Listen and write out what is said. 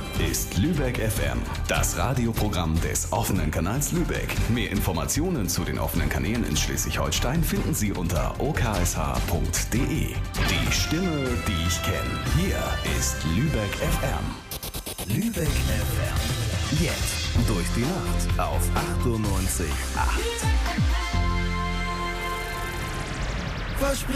ist Lübeck FM, das Radioprogramm des offenen Kanals Lübeck. Mehr Informationen zu den offenen Kanälen in Schleswig-Holstein finden Sie unter oksh.de. Die Stimme, die ich kenne. Hier ist Lübeck FM. Lübeck FM. Jetzt durch die Nacht auf 98,8.